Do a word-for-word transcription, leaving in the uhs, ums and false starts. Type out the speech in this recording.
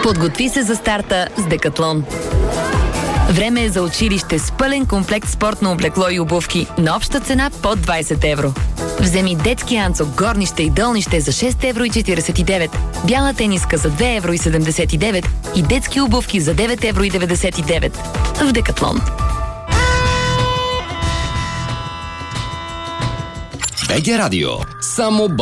Подготви се за старта с Декатлон. Време е за училище с пълен комплект спортно облекло и обувки на обща цена под двайсет евро. Вземи детски анцук, горнище и долнище за шест евро и четирийсет и девет, бяла тениска за две евро и седемдесет и девет и детски обувки за девет евро и деветдесет и девет. В Декатлон. БГ Радио. Само